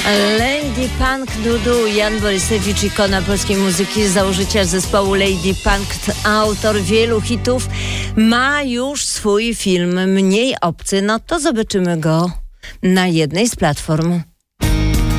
Lady Punk Dudu, Jan Borysewicz, ikona polskiej muzyki, założyciel zespołu Lady Punk, autor wielu hitów, ma już swój film Mniej obcy. No to zobaczymy go na jednej z platform.